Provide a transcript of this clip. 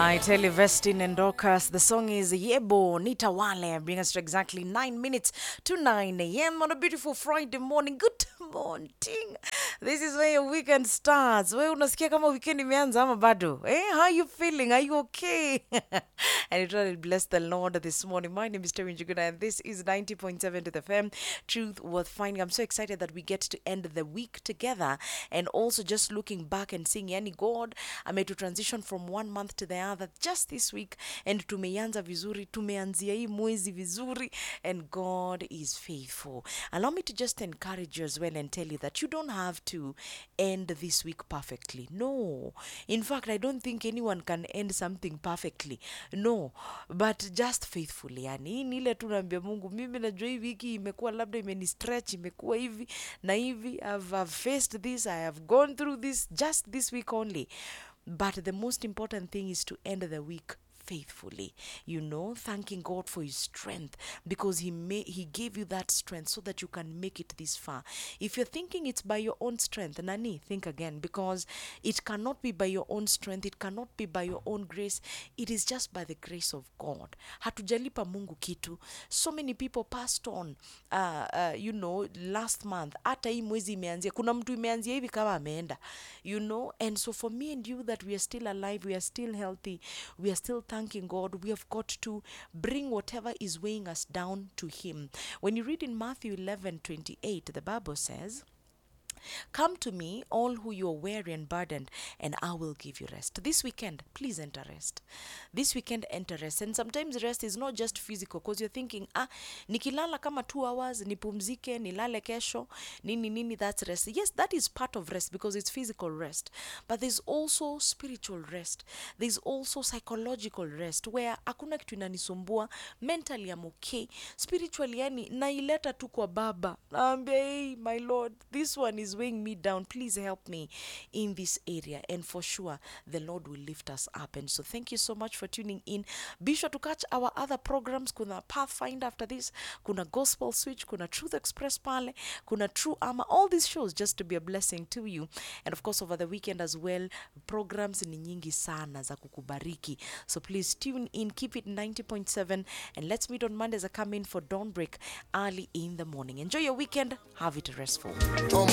I tell you, Vestin and Dorcas, the song is Yebo Nitawale, bring us to exactly 9 minutes to 9 a.m. on a beautiful Friday morning. Good morning. This is where your weekend starts. Wewe unasikia kama weekend imeanza ama bado? How are you feeling? Are you okay? And it really bless the Lord this morning. My name is Terry Njuguna and this is 90.7 to the FM. Truth worth finding. I'm so excited that we get to end the week together and also just looking back and seeing yani God to transition from one month to the other just this week, and tumeanza vizuri, tumeanzia hii mwezi vizuri, and God is faithful. Allow me to just encourage you as well and tell you that you don't have to end this week perfectly. No. In fact, I don't think anyone can end something perfectly. No. But just faithfully. Yani ni ile tu naambia Mungu, mimi najua hii wiki imekuwa labda imeni stretch, imekuwa hivi na hivi. I've faced this, I have gone through this just this week only. But the most important thing is to end the week faithfully, thanking God for his strength, because he gave you that strength so that you can make it this far. If you're thinking it's by your own strength, Nani, think again, because it cannot be by your own strength, it cannot be by your own grace, it is just by the grace of God. Hatujalipa Mungu kitu. So many people passed on last month, hata hii mwezi imeanzia, kuna mtu imeanzia hivi kama ameenda, and so for me and you that we are still alive, we are still healthy, we are still thanking God, we have got to bring whatever is weighing us down to him. When you read in Matthew 11:28, the Bible says, "Come to me, all who you are weary and burdened, and I will give you rest." This weekend, please enter rest. This weekend, enter rest. And sometimes rest is not just physical, because you're thinking, nikilala kama 2 hours, nipumzike, nilale kesho, nini, that's rest. Yes, that is part of rest because it's physical rest. But there's also spiritual rest. There's also psychological rest, where hakuna kitu inanisumbua, mentally I'm okay. Spiritually, yani, naileta tu kwa Baba. Naambia, hey, my Lord, this one is weighing me down. Please help me in this area, and for sure the Lord will lift us up. And so thank you so much for tuning in. Be sure to catch our other programs. Kuna Pathfinder after this, kuna Gospel Switch, kuna Truth Express pale, kuna True Armor, all these shows just to be a blessing to you. And of course over the weekend as well, programs ni nyingi sana za kukubariki. So please tune in, keep it 90.7, and let's meet on Mondays. I come in for Dawn Break early in the morning. Enjoy your weekend, have it restful.